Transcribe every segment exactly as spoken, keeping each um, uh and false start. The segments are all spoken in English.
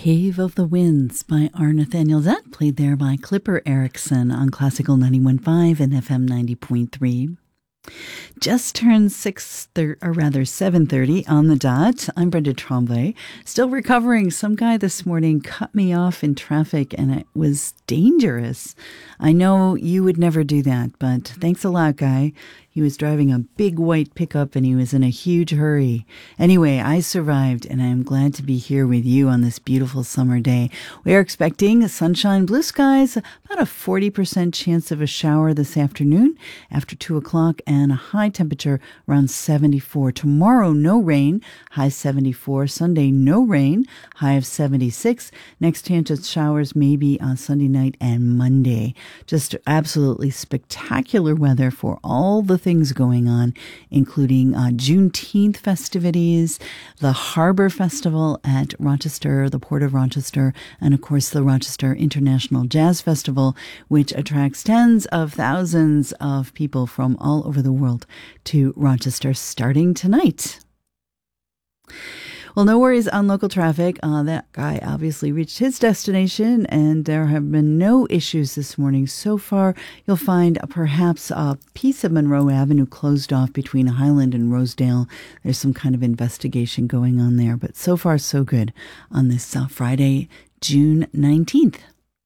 Cave of the Winds by R. Nathaniel Zett, played there by Clipper Erickson on Classical ninety-one point five and F M ninety point three. Just turned six, thir- or rather seven thirty on the dot. I'm Brenda Tremblay, still recovering. Some guy this morning cut me off in traffic, and it was dangerous. I know you would never do that, but thanks a lot, guy. He was driving a big white pickup, and he was in a huge hurry. Anyway, I survived, and I am glad to be here with you on this beautiful summer day. We are expecting sunshine, blue skies, about a forty percent chance of a shower this afternoon after two o'clock, and a high temperature around seventy-four. Tomorrow, no rain, high seventy-four. Sunday, no rain, high of seventy-six. Next chance of showers maybe on Sunday night and Monday. Just absolutely spectacular weather for all the things going on, including uh, Juneteenth festivities, the Harbor Festival at Rochester, the Port of Rochester, and of course the Rochester International Jazz Festival, which attracts tens of thousands of people from all over the world to Rochester starting tonight. Well, no worries on local traffic. Uh, that guy obviously reached his destination, and there have been no issues this morning so far. You'll find uh, perhaps a piece of Monroe Avenue closed off between Highland and Rosedale. There's some kind of investigation going on there, but so far so good on this uh, Friday, June nineteenth.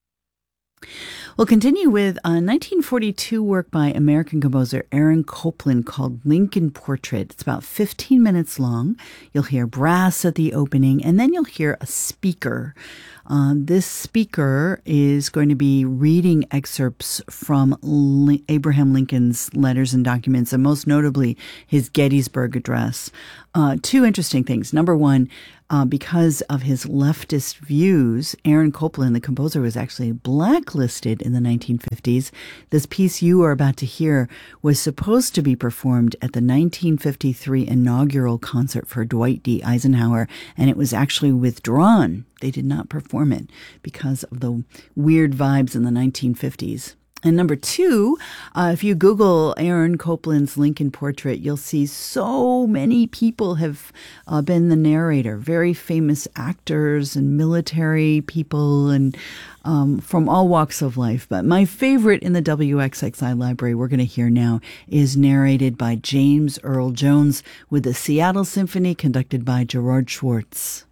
We'll continue with a nineteen forty-two work by American composer Aaron Copland called Lincoln Portrait. It's about fifteen minutes long. You'll hear brass at the opening, and then you'll hear a speaker. Uh, this speaker is going to be reading excerpts from Li- Abraham Lincoln's letters and documents, and most notably his Gettysburg Address. Uh, two interesting things. Number one, Uh, because of his leftist views, Aaron Copland, the composer, was actually blacklisted in the nineteen fifties. This piece you are about to hear was supposed to be performed at the nineteen fifty-three inaugural concert for Dwight D. Eisenhower, and it was actually withdrawn. They did not perform it because of the weird vibes in the nineteen fifties. And number two, uh, if you Google Aaron Copland's Lincoln Portrait, you'll see so many people have uh, been the narrator, very famous actors and military people and um, from all walks of life. But my favorite in the W X X I library we're going to hear now is narrated by James Earl Jones with the Seattle Symphony conducted by Gerard Schwartz.